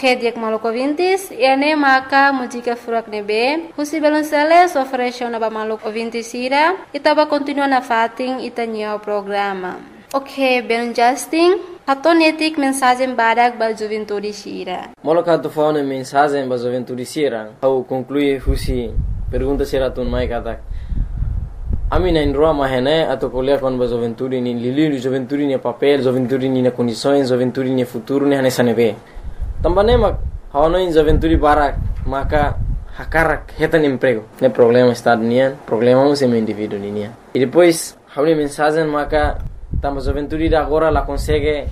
Ok, dia maluco ouvintes, e ane maka música furak nebe, husi belonceles oferece na ba maluco ouvintes ira, itaba continua na fating itanyo programa. Ok, belon Justin, hatonetik mensagem badak ba juventude sira. Moloka to faune mensagem ba juventude sira, au conclui husi pergunta sira tun mai katak. Ami na indroa mahene atau kuliah kon ba juventude ni lili juventude ni papel, juventude ni na condições, juventude ni futuro ni hanesa nebe. Tambane mak hawano in juventude barak maka hakarak hetan emprego. Ne problema está nian, problema é meu indivíduo nian. E depois hawni mensagem maka tamba juventude da agora la consegue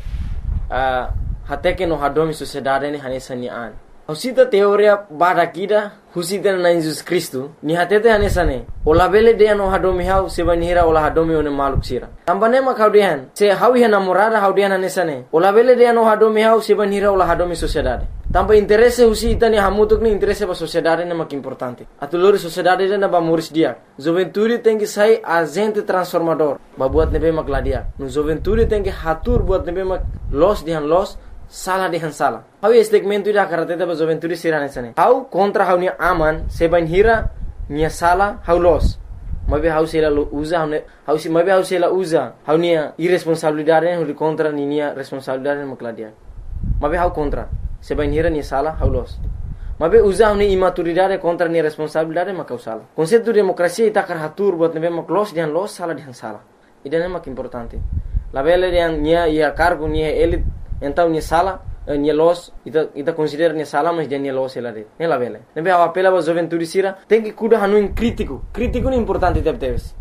até que no hadomi sociedade ni hanesa ni an. Husita teoria barakida husita na Jesus Cristo ni hatete hanesa ne. Ola bele de no hadomi hau seban hira ola hadomi one maluk sira. Tambane mak haudian se hawi namorada haudian hanesa ne. Ola bele de no hadomi hau seban hira ola hadomi sociedade. Tampa interesse husita ni hamutuk ni interesse ba sociedade ne mak importante. Atulori sociedade na ba moris dia. Juventude tem que sair agente transformador. Ba buat nebe mak ladia. No juventude tem que hatur buat nebe mak los dihan los salah dihan salah. Hau segmento ida karateta ba juventude sirane sane. Hau kontra hau ni aman seban hira ni salah hau los. Mabe hau sela usa hau si mabe hau sela usa hau ni irresponsabilidade hau contra ni responsabilidade mak ladia. Mabe hau contra seban hira ni salah hau los. Mabe usa hau ni imaturidade contra ni responsabilidade mak hau salah. Konsepto demokrasia ita karatur buat nebe mak los dihan los salah dihan salah. Ida mak importante. La bele yang ia cargo ni elit então ni sala ni los ita considera ni sala mas ni los ela de la vele nebe a apela ba juventude sira tem que cuida hanu in crítico ni importante teves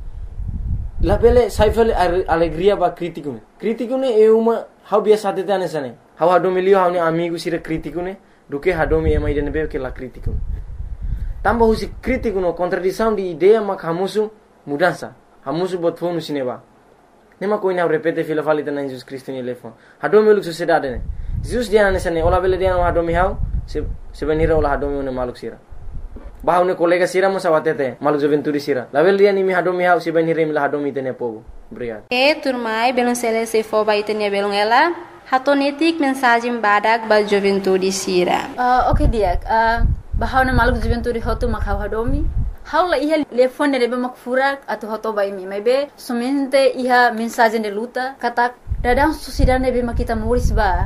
la vele saifel alegria ba crítico ne é uma how biasa de tane sane how hadomilio how ni amigo sira crítico ne do que hadomi é mais de nebe que la crítico tamba husi crítico no contradição de ideia mak hamusu mudança hamusu bot fonu sineba nema koina repete fila falita na Jesus Cristo ni lefon hadomi luk sociedade ne Jesus dia na sane ola bele dia no hadomi hau se benira ola hadomi ne maluk sira bahau ne kolega sira mo sawatete maluk juventude sira la bele dia ni mi hadomi hau se benira mi la hadomi tene pogo obrigado turmai belon sele se fo ba itenia belon ela hatonetik mensagem badak ba juventude sira. Ok dia bahau na maluk juventude hotu makau hadomi haula iha telefone de mak furak atau hoto bai mi maybe somente iha mensagem de luta kata dadang sociedade nebe mak kita muris ba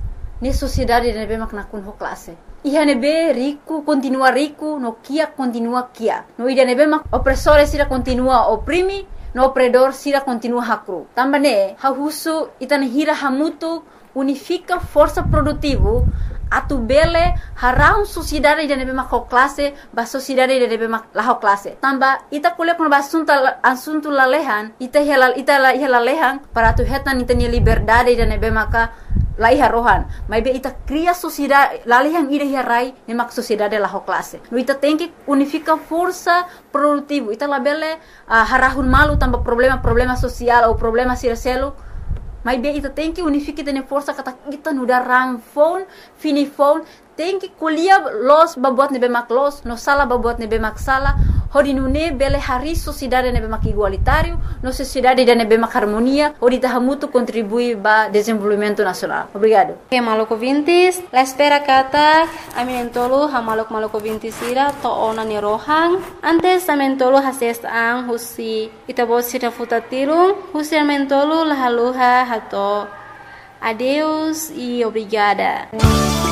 ni sociedade nebe mak nakun ho classe iha nebe rico continua rico no kia continua kia no ida nebe mak opressore sira continua oprimi no opredor sira continua hakru tambane hahusu itane hira hamutu unifica força produtivo atu bele harau sociedade de nebe mak classe ba sociedade de nebe mak la classe tamba ita kuliah kon asunto lalehan ita lalehan para tu hetan ita ni liberdade de nebe maka lai harohan mai be ita cria sociedade lalehan ida hirai ne mak sociedade la classe no ita tem que unifica força produtivo ita labele harahun malu tamba problema social ou problema siraselo mas bem, ita tem que unificar a força que kita nuda ramfon, finifon, tem que colher los babuat nebe mak los, no sala babuat nebe mak sala, hodi nune bele hari sociedade nebe mak igualitário, no sociedade de nebe mak harmonia, hodi tahamutu contribui ba desenvolvimento nacional. Obrigado. Ok, maluco vintis, la espera kata, aminentolo ha maluco vintis ira to ona ni rohang, antes amentolo hases ang husi itabot sira futatirung, husi amentolo lahaluha hato. Adeus e obrigada.